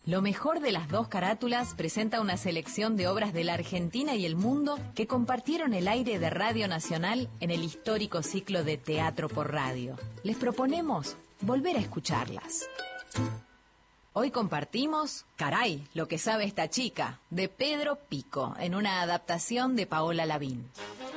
Lo mejor de las dos carátulas presenta una selección de obras de la Argentina y el mundo que compartieron el aire de Radio Nacional en el histórico ciclo de Teatro por Radio. Les proponemos volver a escucharlas. Hoy compartimos Caray, lo que sabe esta chica, de Pedro Pico, en una adaptación de Paola Lavín.